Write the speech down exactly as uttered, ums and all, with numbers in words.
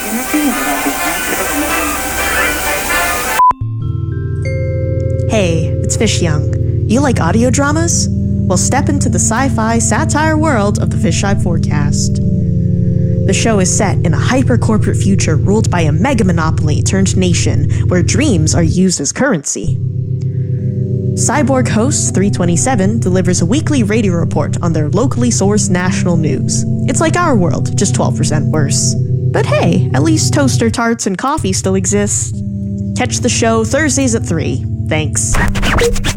Hey, it's Fish Young. You like audio dramas? Well, step into the sci-fi satire world of the Fisheye Forecast. The show is set in a hyper-corporate future ruled by a mega monopoly turned nation where dreams are used as currency. Cyborg host three twenty-seven delivers a weekly radio report on their locally sourced national news. It's like our world, just twelve percent worse. But hey, at least toaster tarts and coffee still exist. Catch the show Thursdays at three. Thanks.